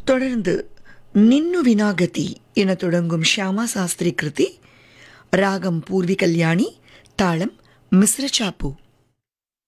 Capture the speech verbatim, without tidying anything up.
தொடர்ந்து நின்னு வினாகதி என தொடங்கும் ஷியாமா சாஸ்திரி கிருதி, ராகம் பூர்வி கல்யாணி, தாளம் மிஸ்ர சாப்பு.